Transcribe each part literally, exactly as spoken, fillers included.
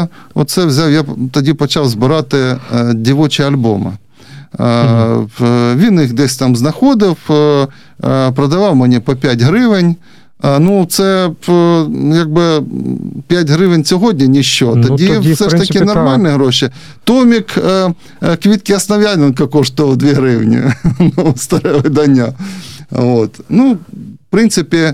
оце взяв, я тоді почав збирати дівочі альбоми. Mm-hmm. Він їх десь там знаходив, продавав мені по п'ять гривень. Ну, це, якби, п'ять гривень сьогодні ніщо. Тоді, ну, тоді все ж таки нормальні так. гроші. Томік «Квітки Основ'яненка» коштував дві гривні. Ну, старе видання. От. Ну, в принципі,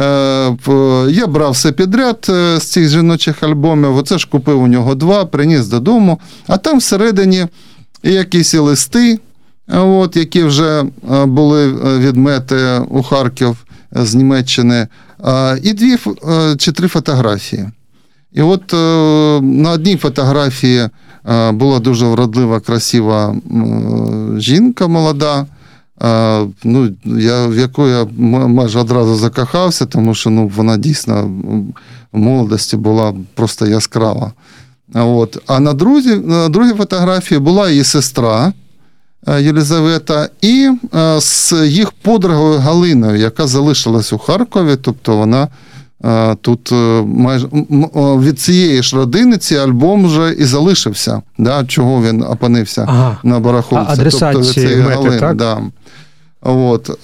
я брав все підряд з цих жіночих альбомів. Оце ж купив у нього два, приніс додому. А там всередині якісь листи, от, які вже були відмети у Харків з Німеччини, і дві чи три фотографії. І от на одній фотографії була дуже вродлива, красива жінка молода, ну, я, в яку я майже одразу закохався, тому що ну, вона дійсно в молодості була просто яскрава. От. А на, друзі, на другій фотографії була її сестра Єлизавета і з їх подругою Галиною, яка залишилась у Харкові, тобто вона тут майже від цієї ж родини цей альбом вже і залишився, да, чого він опинився ага. на барахолці. А адресації тобто, мети, так? Да. От.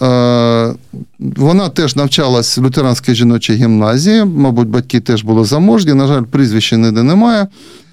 Вона теж навчалась в лютеранській жіночій гімназії, мабуть, батьки теж були заможні, на жаль, прізвища ніде немає.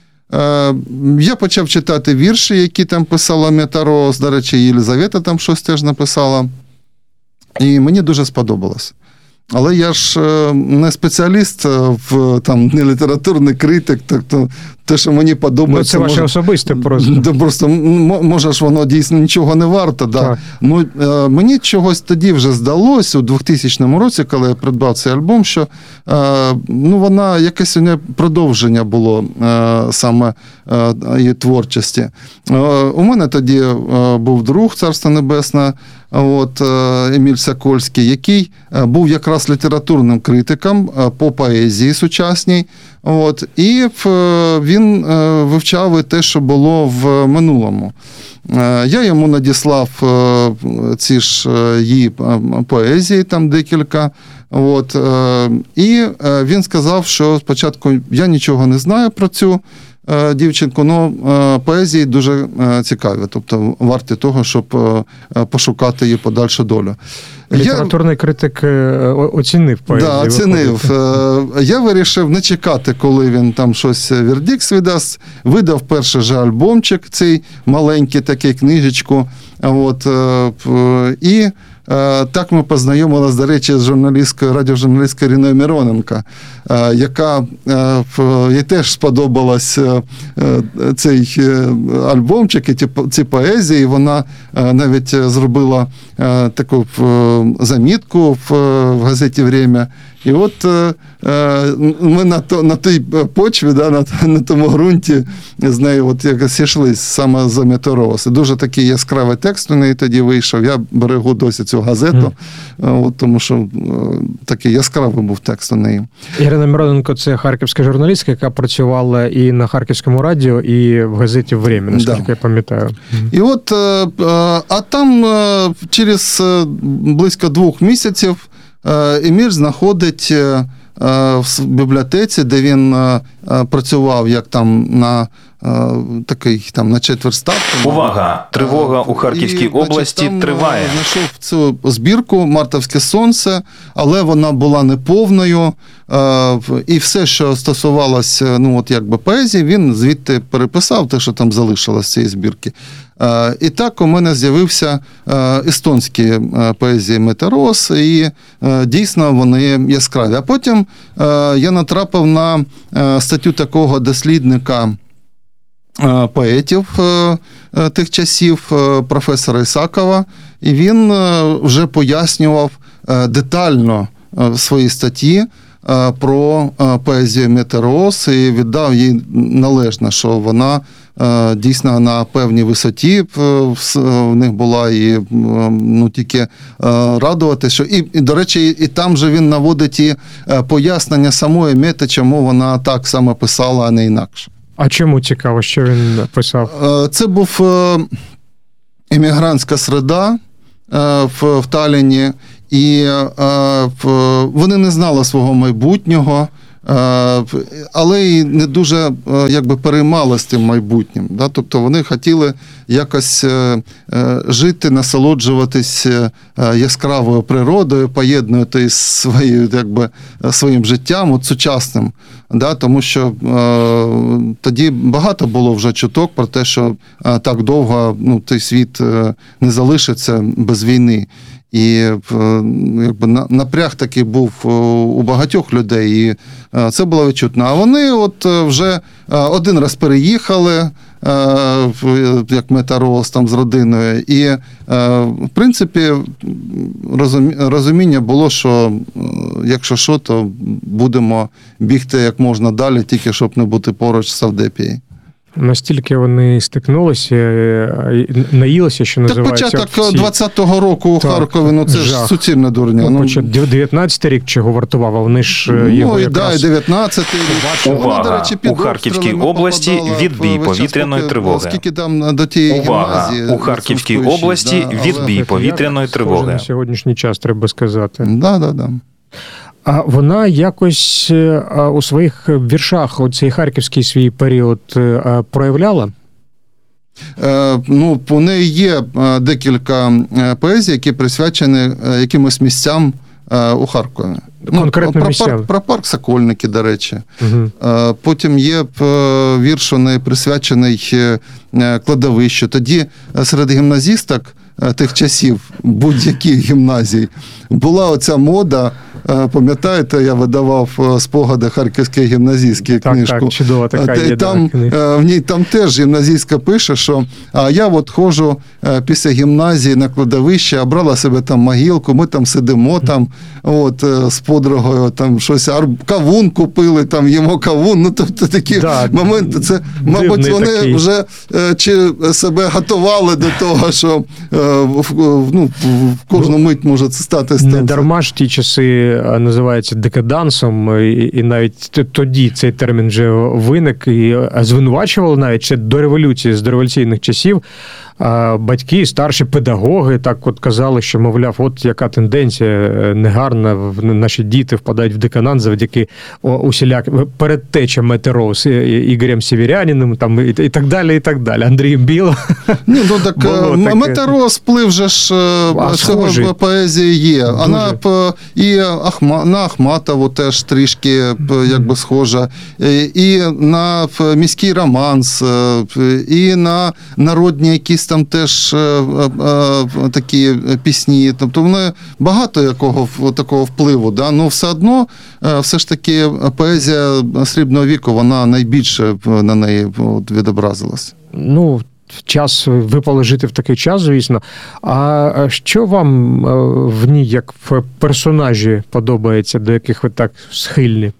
Я почав читати вірші, які там писала Мета Роуз, до речі, Єлизавета там щось теж написала, і мені дуже сподобалось. Але я ж не спеціаліст, в, там, не літературний критик, тобто те, що мені подобається... Ну, це ваше може, особисте просто. Просто, може ж, воно дійсно нічого не варто. Да. Ну, мені чогось тоді вже здалось, у двохтисячному році, коли я придбав цей альбом, що ну, вона, якесь у неї продовження було саме її творчості. У мене тоді був друг, Царство Небесне, от, Еміль Сокольський, який був якраз літературним критиком по поезії сучасній. От, і він вивчав і те, що було в минулому. Я йому надіслав ці ж її поезії, там декілька. От, і він сказав, що спочатку я нічого не знаю про цю дівчинку, але поезії дуже цікаві, тобто варті того, щоб пошукати її подальшу долю. Літературний я... критик оцінив поезію. Так, да, оцінив. Виходить. Я вирішив не чекати, коли він там щось вердикт видасть. Видав перший же альбомчик, цей маленький такий книжечку. От, і так ми познайомилися, до речі, з журналісткою, радіожурналісткою Іриною Мироненко, яка, їй теж сподобалась цей альбомчик і ці поезії. Вона навіть зробила таку замітку в газеті «Время». І от ми на, то, на тій почві, да, на, на тому ґрунті з нею от якось зійшлись саме за Мету Роуз. Дуже такий яскравий текст у неї тоді вийшов. Я берегу досі цю газету, mm. от, тому що такий яскравий був текст у неї. Ірина Мироненко – це харківська журналістка, яка працювала і на Харківському радіо, і в газеті «Время», наскільки да. я пам'ятаю. І от, а там через близько двох місяців Еміль знаходить в бібліотеці, де він працював як там на такий там на четверть ставки. Увага! Тривога у Харківській і, області значить, триває. Знайшов цю збірку «Мартовське сонце», але вона була неповною. І все, що стосувалося, ну, от якби поезії, він звідти переписав те, що там залишилось з цієї збірки. І так у мене з'явився естонські поезії Мети Роуз, і дійсно вони яскраві. А потім я натрапив на статтю такого дослідника поетів тих часів, професора Ісакова, і він вже пояснював детально в своїй статті про поезію Мети Роуз і віддав їй належне, що вона дійсно на певній висоті в них була, і ну, тільки радувати, що і, і, до речі, і там же він наводить і пояснення самої Мети, чому вона так само писала, а не інакше. А чому цікаво, що він писав? Це був емігрантська середа в, в Талліні, і вони не знали свого майбутнього, але й не дуже якби переймалися тим майбутнім. Да? Тобто вони хотіли якось жити, насолоджуватись яскравою природою, поєднувати із своєю, якби, своїм життям, от сучасним. Да? Тому що тоді багато було вже чуток про те, що так довго ну, той світ не залишиться без війни. І якби, напряг такий був у багатьох людей, і це було відчутно. А вони от вже один раз переїхали, як Метарос там з родиною, і, в принципі, розуміння було, що якщо що, то будемо бігти як можна далі, тільки щоб не бути поруч з Савдепією. Настільки вони стикнулися, наїлися, що називається. Так початок двадцятого року у Харкові, ну це ж суцільна дурня. Ну, ну, дев'ятнадцятий рік чого вартував, а вони ж ну, його і якраз... да, і дев'ятнадцятий рік. Увага! Вони, речі, у Харківській області відбій повітряної тривоги. Скільки там до тієї гімназії. Увага! У Харківській області да, відбій але... повітряної тривоги. На сьогоднішній час, треба сказати. Да, да, да. А вона якось у своїх віршах оцей харківський свій період проявляла? Е, ну, у неї є декілька поезій, які присвячені якимось місцям у Харкові. Конкретно ну, про, місця? Парк, про парк Сокольники, до речі. Угу. Е, потім є вірш, у неї присвячений кладовищу. Тоді серед гімназісток тих часів, будь-яких гімназій, була оця мода. Пам'ятаєте, я видавав спогади Харківської гімназійської так, книжку. Так, чудова така є. Там, да, в ній там теж гімназійська пише, що а я от ходжу після гімназії на кладовище, а брала себе там могилку, ми там сидимо там, от, з подругою, там щось, кавун купили, там їмо кавун, ну тобто такі да, моменти, це, мабуть, вони такий. Вже чи себе готували до того, що ну, в кожну мить може це стати. Не дарма ж ті часи називається декадансом, і, і навіть тоді цей термін вже виник, і звинувачували навіть ще до революції, з дореволюційних часів, батьки, старші педагоги так от казали, що, мовляв, от яка тенденція негарна, наші діти впадають в деканат завдяки усіляк передтечам Метарос, Ігорем Сєвєрянином, там, і, і так далі, і так далі, Андрієм Біло. Ні, ну так Метарос вплив же ж цього поезії є. Дуже. Вона і Ахма, на Ахматову теж трішки якби схожа, і на міський романс, і на народні якісь там теж е, е, такі пісні, тобто вони багато якого такого впливу, да? Ну все одно, е, все ж таки поезія Срібного віку, вона найбільше на неї от, відобразилась. Ну, час, випало жити в такий час, звісно. А що вам в ній, як в персонажі, подобається, до яких ви так схильні?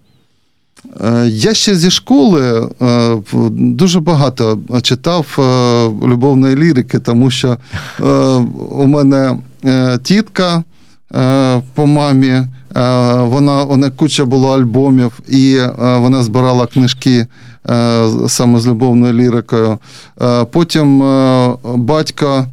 Я ще зі школи дуже багато читав любовної лірики, тому що у мене тітка по мамі, вона, вона куча було альбомів, і вона збирала книжки саме з любовною лірикою. Потім батько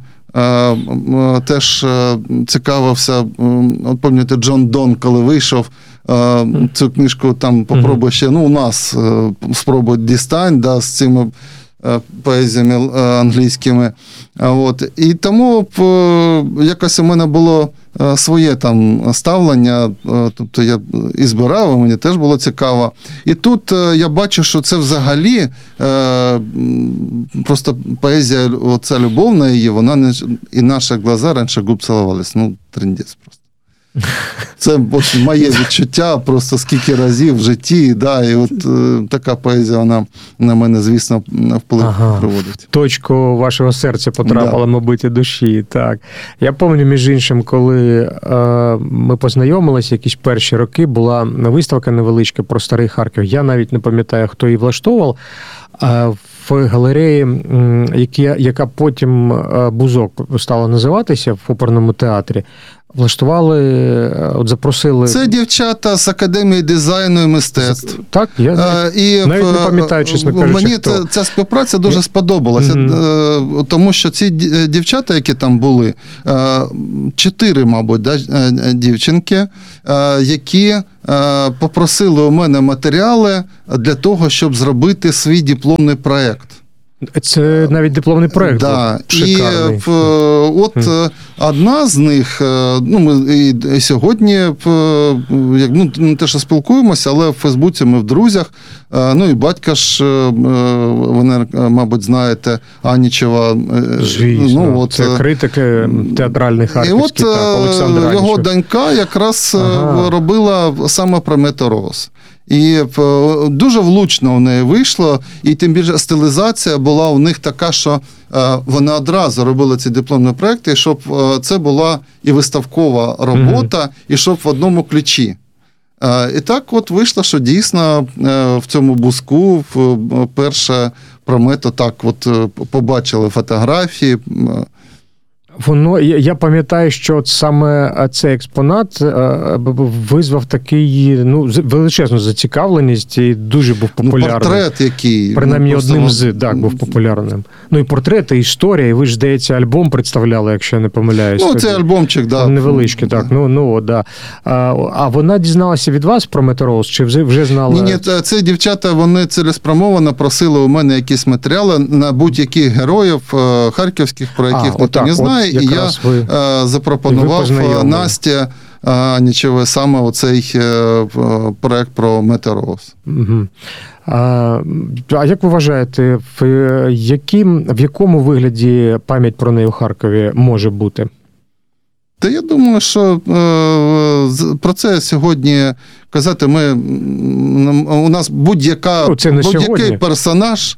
теж цікавився, от пам'ятаєте, Джон Дон, коли вийшов, цю книжку там попробуй ще, ну у нас спробуй дістань, да, з цими поезіями англійськими. От. І тому якось у мене було своє там ставлення, тобто я і збирав, і мені теж було цікаво. І тут я бачу, що це взагалі просто поезія, оця любовна її, вона не, і наші глаза раніше губ цілувались, ну, трындець просто. Це от моє відчуття, просто скільки разів в житті, да, і от е, така поезія, вона на мене, звісно, вплив ага, приводить. В точку вашого серця потрапила, да. Мабуть, і душі, так. Я пам'ятаю, між іншим, коли е, ми познайомилися, якісь перші роки, була виставка невеличка про старий Харків. Я навіть не пам'ятаю, хто її влаштовував. В галереї, яка потім Бузок стала називатися в оперному театрі, влаштували, от запросили... Це дівчата з Академії дизайну і мистецтв. Так, я навіть, і навіть не пам'ятаю, чесно кажучи, мені хто. ця співпраця дуже сподобалася, mm-hmm. тому що ці дівчата, які там були, чотири, мабуть, да, дівчинки, які попросили у мене матеріали для того, щоб зробити свій дипломний проєкт. Це навіть дипломний проєкт. Да. Шикарний. І от mm. одна з них, ну ми і сьогодні, як, ну, не те, що спілкуємося, але в Фейсбуці ми в друзях. Ну і батька ж, ви, мабуть, знаєте, Анічева. Звісно, ну, от, це критик театральний харківський, і от так, Олександр Анічев. Його донька якраз ага. робила саме про Метероз. І дуже влучно в неї вийшло, і тим більше стилізація була у них така, що вони одразу робили ці дипломні проекти, щоб це була і виставкова робота, mm-hmm. і щоб в одному ключі. І так от вийшло, що дійсно в цьому буску перше про Мету так от побачили фотографії. Воно, я пам'ятаю, що от саме цей експонат визвав такий, ну, величезну зацікавленість і дуже був популярним. Ну, портрет який. Принаймні ну, одним просто... з, так, був популярним. Ну, і портрет, і історія, і ви ж, здається, альбом представляли, якщо я не помиляюсь. Ну, це альбомчик, да. Невеличкий, так, ну, ну, да. А, а вона дізналася від вас про Метероз, чи вже, вже знала? Ні, ні, це дівчата, вони цілеспрямовано просили у мене якісь матеріали на будь-яких героїв харківських, про яких а, ніхто не знає. І я ви, запропонував Насті Анічевої саме оцей проект про Метероз. Угу. А, а як ви вважаєте, в, яким, в якому вигляді пам'ять про неї у Харкові може бути? Та я думаю, що е, про це сьогодні казати ми, у нас будь-яка, ну, будь-який сьогодні. персонаж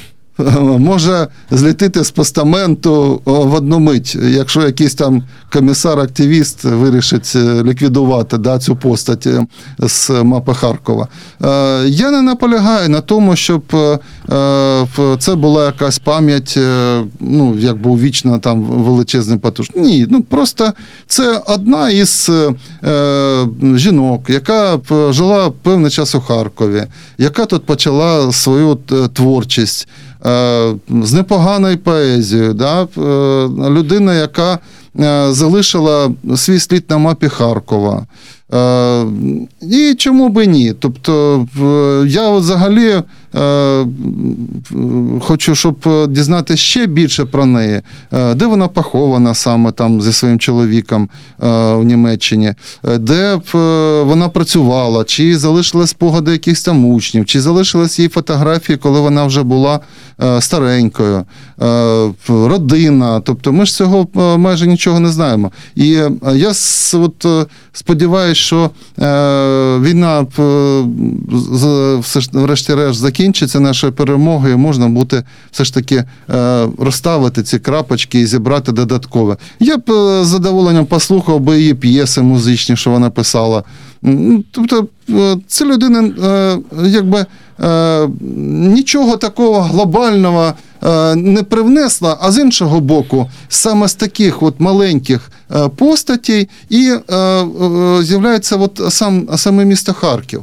може злітити з постаменту в одну мить, якщо якийсь там комісар-активіст вирішить ліквідувати, да, цю постать з мапи Харкова. Я не наполягаю на тому, щоб це була якась пам'ять, ну, якби увічна там величезний потуж. Ні, ну просто це одна із жінок, яка жила певний час у Харкові, яка тут почала свою творчість, з непоганою поезією, да? Людина, яка залишила свій слід на мапі Харкова. І чому би ні? Тобто я взагалі хочу, щоб дізнатися ще більше про неї. Де вона похована саме там зі своїм чоловіком у Німеччині, де вона працювала, чи залишились спогади якихось там учнів, чи залишились її фотографії, коли вона вже була старенькою, родина. Тобто ми ж цього майже нічого не знаємо. І я от сподіваюся, що війна все ж врешті-решт закінчиться нашою перемогою, і можна буде все ж таки розставити ці крапочки і зібрати додаткове. Я б з задоволенням послухав би її п'єси музичні, що вона писала. Тобто ця людина якби нічого такого глобального не привнесла, а з іншого боку, саме з таких от маленьких постатей і з'являється от сам, саме місто Харків.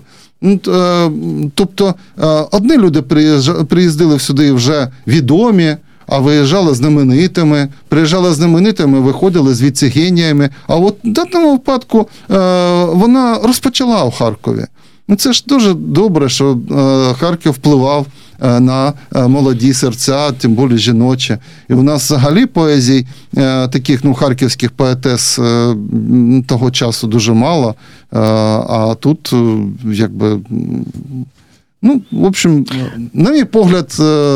Тобто одні люди приїздили сюди вже відомі, а виїжджали знаменитими, приїжджали знаменитими, виходили звідси геніями. А от в даному випадку вона розпочала у Харкові. Це ж дуже добре, що Харків впливав на молоді серця, тим більше жіночі. І у нас взагалі поезій таких, ну, харківських поетес того часу дуже мало, а тут, якби, ну, в общем, на мій погляд,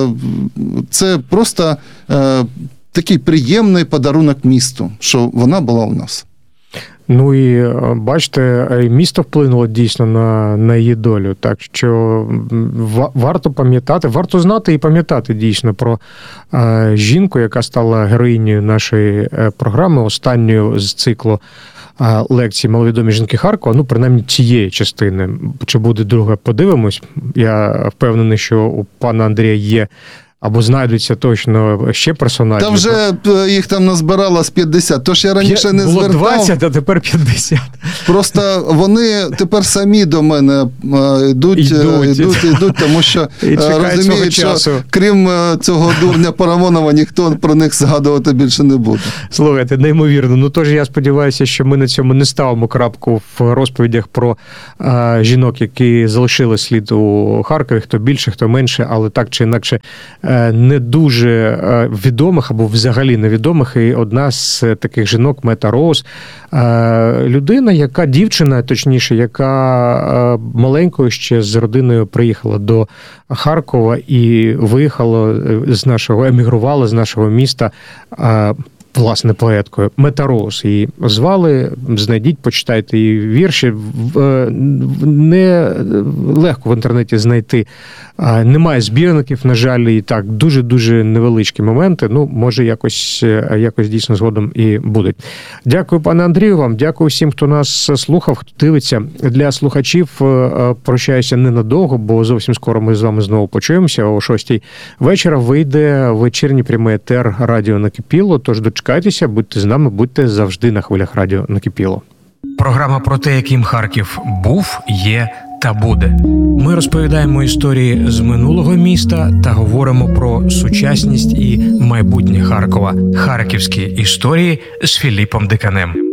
це просто такий приємний подарунок місту, що вона була у нас. Ну і бачите, місто вплинуло дійсно на, на її долю, так що варто пам'ятати, варто знати і пам'ятати дійсно про е, жінку, яка стала героїнею нашої програми, останньою з циклу е, лекцій «Маловідомі жінки Харкова», ну, принаймні цієї частини. Чи буде друга, подивимось. Я впевнений, що у пана Андрія є або знайдуться точно ще персонажі. Та вже їх там назбирало з п'ятдесят. Тож я раніше не було звертав. двадцять, а тепер п'ятдесят. Просто вони тепер самі до мене йдуть, йдуть, йдуть, йдуть тому що розуміють, що крім цього дурня Парамонова, ніхто про них згадувати більше не буде. Слухайте, неймовірно. Ну, тож я сподіваюся, що ми на цьому не ставимо крапку в розповідях про а, жінок, які залишили слід у Харкові, хто більше, хто менше, але так чи інакше не дуже відомих або взагалі невідомих. І одна з таких жінок, Мета Роуз, людина, яка дівчина, точніше, яка маленькою ще з родиною приїхала до Харкова і виїхала з нашого, емігрувала з нашого міста, власне, поеткою. Мета Роуз її звали, знайдіть, почитайте її вірші. Не легко в інтернеті знайти. Немає збірників, на жаль, і так, дуже-дуже невеличкі моменти. Ну, може, якось, якось дійсно згодом і будуть. Дякую, пане Андрію, вам. Дякую всім, хто нас слухав, хто дивиться. Для слухачів прощаюся ненадовго, бо зовсім скоро ми з вами знову почуємося. О шостій вечора вийде вечірній прямий етер Радіо Накипіло, тож дочекайтеся, будьте з нами, будьте завжди на хвилях Радіо Накипіло. Програма про те, яким Харків був, є та буде. Ми розповідаємо історії з минулого міста та говоримо про сучасність і майбутнє Харкова. Харківські історії з Філіпом Диканем.